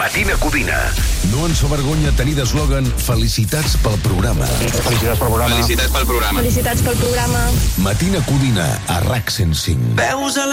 Matina Codina. No ens fa vergonya tenir d'eslògan felicitats pel programa. Felicitats pel programa. Felicitats pel programa. Felicitats pel programa. Matina Codina, a RAC 105. Veus a la